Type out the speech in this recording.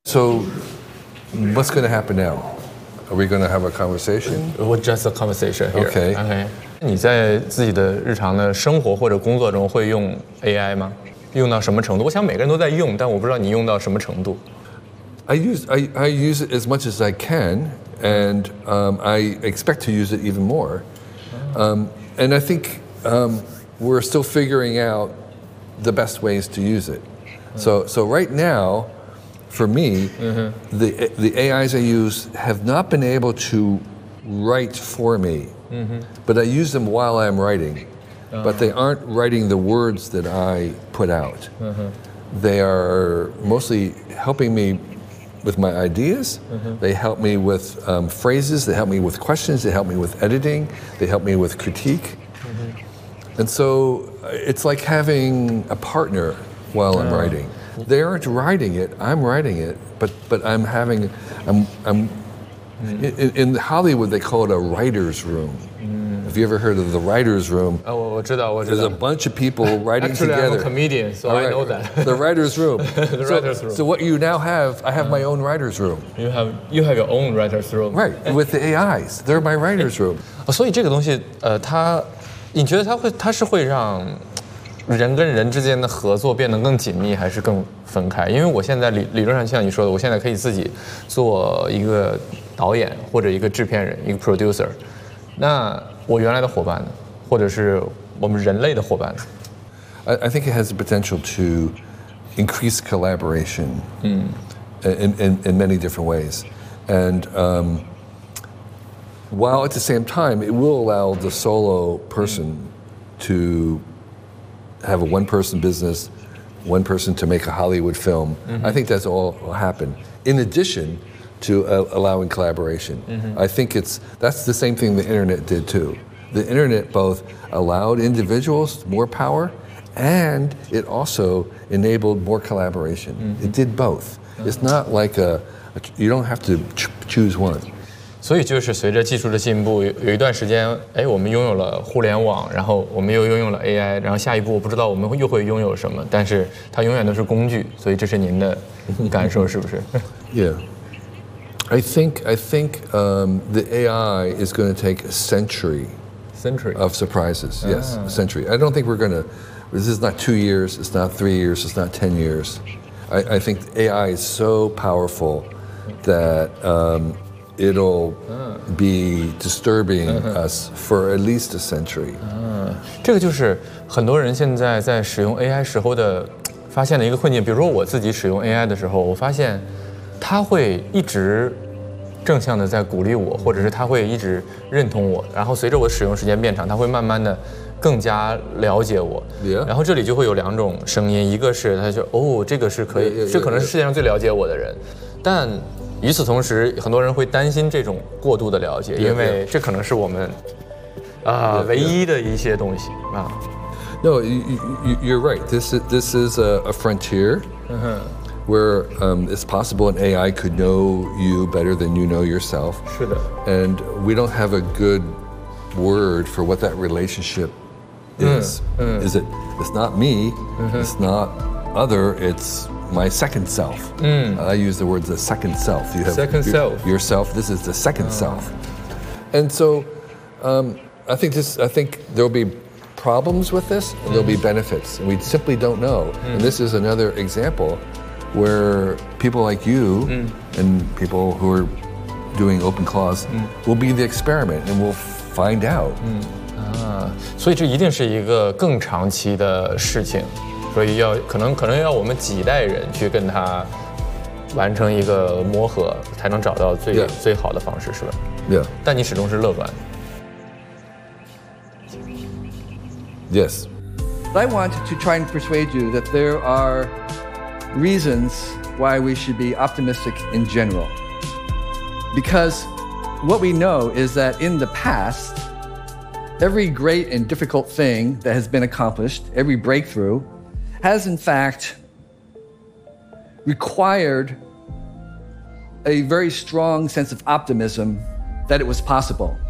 So, what's going to happen now? Are we going to have a conversation? Just a conversation here. Okay. 你在自己的日常的生活或者工作中会用 AI 吗？用到什么程度？我想每个人都在用，但我不知道你用到什么程度。 I use it as much as I can, and I expect to use it even more. And I think we're still figuring out the best ways to use it. So right now, for me, the AIs I use have not been able to write for me, but I use them while I'm writing. But they aren't writing the words that I put out. They are mostly helping me with my ideas. They help me with phrases. They help me with questions. They help me with editing. They help me with critique. And so it's like having a partner while I'm writing. They aren't writing it. I'm writing it. But I'm in Hollywood they call it a writer's room. Have you ever heard of the writer's room? Oh, 我知道。 There's a bunch of people writing Actually, together. I'm a comedian, so I know that. The writer's room. The writer's room. So what you now have, I have my own writer's room. You have your own writer's room. Right, with the AIs. They're my writer's room. 所以这个东西，你觉得它是会让人跟人之间的合作变得更紧密，还是更分开？因为我现在理论上像你说的，我现在可以自己做一个导演或者一个制片人，一个 producer。那我原来的伙伴呢，或者是我们人类的伙伴呢？ I think it has the potential to increase collaboration in many different ways. And while at the same time, it will allow the solo person to have a one-person business, one person to make a Hollywood film. I think that's all will happen. In addition to allowing collaboration. I think that's the same thing the internet did too. The internet both allowed individuals more power and it also enabled more collaboration. It did both. It's not like you don't have to choose one. 所以就是随着技术的进步，有一段时间，我们拥有了互联网，然后我们又拥有了 AI， 然后下一步我不知道我们又会拥有什么，但是它永远都是工具，所以这是您的感受是不是？ Yeah. I think the AI is going to take a century of surprises. Yes, a century. I don't think we're going to. This is not 2 years. It's not 3 years. It's not 10 years. I think AI is so powerful that it'll be disturbing us for at least a century. 这个就是很多人现在在使用 AI 时候的发现的一个困境。比如说我自己使用 AI 的时候，我发现。他会一直正向的在鼓励我，或者是他会一直认同我，然后随着我使用时间变长，他会慢慢的更加了解我。然后这里就会有两种声音，一个是他说这个是可以，这可能是世界上最了解我的人，但与此同时，很多人会担心这种过度的了解，因为这可能是我们唯一的一些东西啊。 No, you're right. This is a frontier. Where it's possible an AI could know you better than you know yourself. 是的。 And we don't have a good word for what that relationship is. Is it? It's not me. It's not other. It's my second self. I use the word the second self. You have second self. Yourself. This is the second self. And so, I think there'll be problems with this, and there'll be benefits, and we simply don't know. And this is another example. Where people like you and people who are doing OpenClaws will be the experiment, and we'll find out. 所以这一定是一个更长期的事情，所以可能要我们几代人去跟它完成一个磨合，才能找到最好的方式，是吧？ Yeah. 但你始终是乐观。 Yes. I want to try and persuade you that there are reasons why we should be optimistic in general. Because what we know is that in the past, every great and difficult thing that has been accomplished, every breakthrough, has in fact required a very strong sense of optimism that it was possible.